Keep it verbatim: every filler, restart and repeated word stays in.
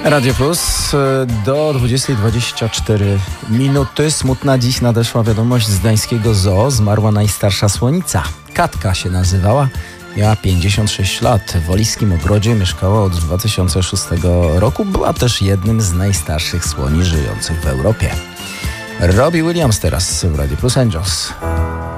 Radio Plus do dwudziestej dwadzieścia cztery minuty. Smutna dziś nadeszła wiadomość z gdańskiego zoo. Zmarła najstarsza słonica. Katka się nazywała. Miała pięćdziesiąt sześć lat. W Wolijskim Ogrodzie mieszkała od dwa tysiące szóstego roku. Była też jednym z najstarszych słoni żyjących w Europie. Robbie Williams teraz w Radio Plus Angels.